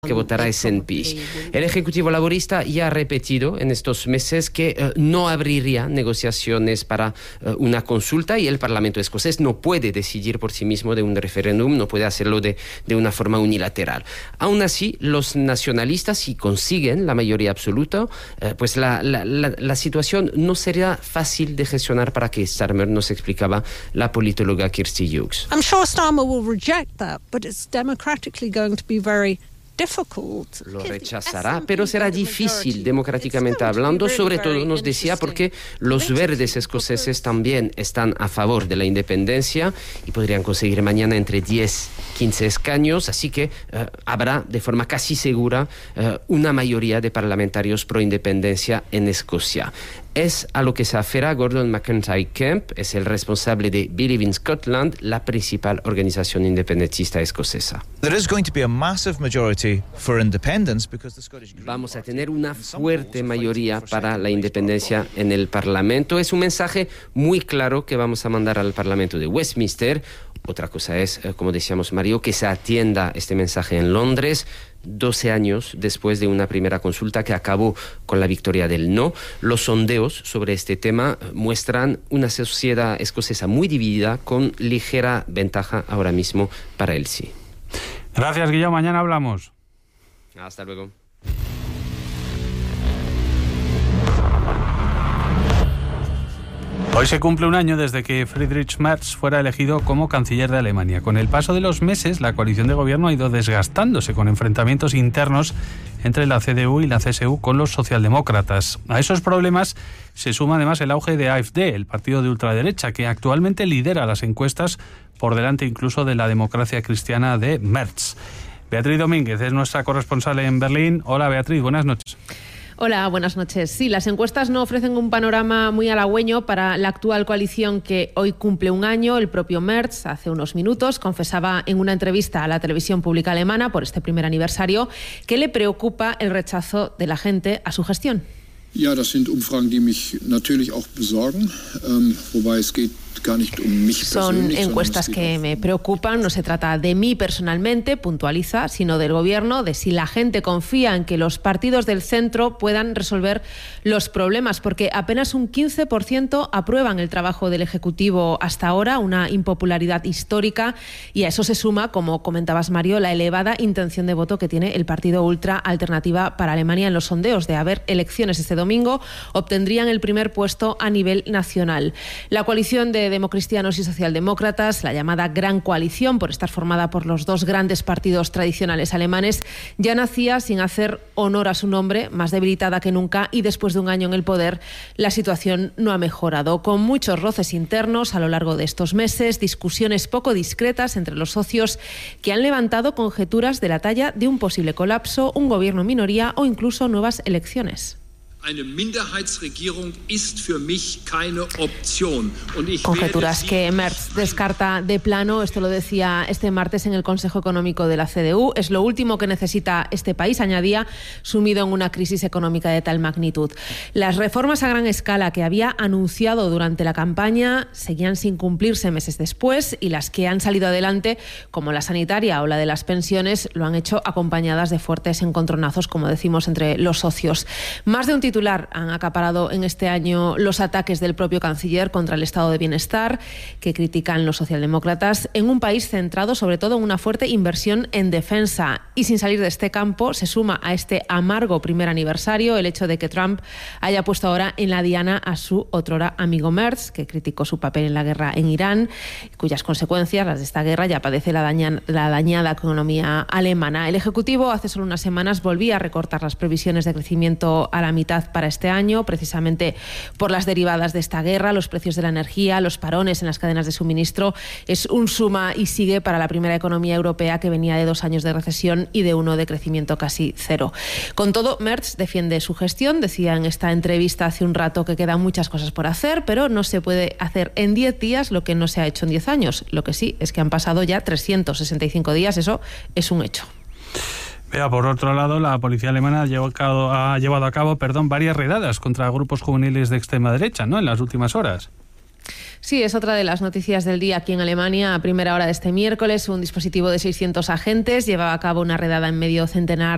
que votará SNP. El Ejecutivo Laborista ya ha repetido en estos meses que no abriría negociaciones para una consulta y el Parlamento escocés no puede decidir por sí mismo de un referéndum, no puede hacerlo de una forma unilateral. Aún así, los nacionalistas, si consiguen la mayoría absoluta, pues la situación no sería fácil de gestionar para que Starmer, nos explicaba la politóloga Kirsty Hughes. I'm sure Starmer will reject that, but it's democratically going to be very difficult. Lo rechazará, pero será difícil democráticamente hablando, sobre todo nos decía porque los verdes escoceses también están a favor de la independencia y podrían conseguir mañana entre 10-15 escaños, así que habrá de forma casi segura una mayoría de parlamentarios pro independencia en Escocia. Es a lo que se afirma Gordon McIntyre Kemp, es el responsable de Believe in Scotland, la principal organización independentista escocesa. Vamos a tener una fuerte mayoría para la independencia en el Parlamento. Es un mensaje muy claro que vamos a mandar al Parlamento de Westminster. Otra cosa es, como decíamos Mario, que se atienda este mensaje en Londres, 12 años después de una primera consulta que acabó con la victoria del no. Los sondeos sobre este tema muestran una sociedad escocesa muy dividida, con ligera ventaja ahora mismo para el sí. Gracias, Guillermo. Mañana hablamos. Hasta luego. Hoy se cumple un año desde que Friedrich Merz fuera elegido como canciller de Alemania. Con el paso de los meses, la coalición de gobierno ha ido desgastándose con enfrentamientos internos entre la CDU y la CSU con los socialdemócratas. A esos problemas se suma además el auge de AfD, el partido de ultraderecha, que actualmente lidera las encuestas por delante incluso de la democracia cristiana de Merz. Beatriz Domínguez es nuestra corresponsal en Berlín. Hola Beatriz, buenas noches. Hola, buenas noches. Sí, las encuestas no ofrecen un panorama muy halagüeño para la actual coalición que hoy cumple un año. El propio Merz, hace unos minutos, confesaba en una entrevista a la televisión pública alemana por este primer aniversario que le preocupa el rechazo de la gente a su gestión. Ja, das sind Umfragen, die mich natürlich auch besorgen, wobei es geht gar nicht um mich persönlich. Son encuestas que me preocupan, no se trata de mí personalmente, puntualiza, sino del gobierno, de si la gente confía en que los partidos del centro puedan resolver los problemas, porque apenas un 15% aprueban el trabajo del Ejecutivo hasta ahora, una impopularidad histórica, y a eso se suma, como comentabas Mario, la elevada intención de voto que tiene el partido Ultra Alternativa para Alemania en los sondeos. De haber elecciones este domingo, obtendrían el primer puesto a nivel nacional. La coalición de democristianos y socialdemócratas, la llamada Gran Coalición, por estar formada por los dos grandes partidos tradicionales alemanes, ya nacía sin hacer honor a su nombre, más debilitada que nunca, y después de un año en el poder, la situación no ha mejorado, con muchos roces internos a lo largo de estos meses, discusiones poco discretas entre los socios que han levantado conjeturas de la talla de un posible colapso, un gobierno en minoría o incluso nuevas elecciones. Eine Minderheitsregierung ist für mich keine Option. Conjeturas que Merz descarta de plano. Esto lo decía este martes en el Consejo Económico de la CDU. Es lo último que necesita este país, añadía, sumido en una crisis económica de tal magnitud. Las reformas a gran escala que había anunciado durante la campaña seguían sin cumplirse meses después, y las que han salido adelante, como la sanitaria o la de las pensiones, lo han hecho acompañadas de fuertes encontronazos, como decimos, entre los socios. Más de un titular han acaparado en este año los ataques del propio canciller contra el estado de bienestar que critican los socialdemócratas en un país centrado sobre todo en una fuerte inversión en defensa. Y sin salir de este campo, se suma a este amargo primer aniversario el hecho de que Trump haya puesto ahora en la diana a su otrora amigo Merz, que criticó su papel en la guerra en Irán, cuyas consecuencias, las de esta guerra, ya padece la dañada economía alemana. El Ejecutivo hace solo unas semanas volvía a recortar las previsiones de crecimiento a la mitad para este año, precisamente por las derivadas de esta guerra, los precios de la energía, los parones en las cadenas de suministro. Es un suma y sigue para la primera economía europea que venía de 2 años de recesión y de uno de crecimiento casi cero. Con todo, Merz defiende su gestión. Decía en esta entrevista hace un rato que quedan muchas cosas por hacer, pero no se puede hacer en 10 días lo que no se ha hecho en 10 años. Lo que sí es que han pasado ya 365 días, eso es un hecho. Por otro lado, la policía alemana ha llevado a cabo varias redadas contra grupos juveniles de extrema derecha, ¿no?, en las últimas horas. Sí, es otra de las noticias del día aquí en Alemania. A primera hora de este miércoles, un dispositivo de 600 agentes llevaba a cabo una redada en medio centenar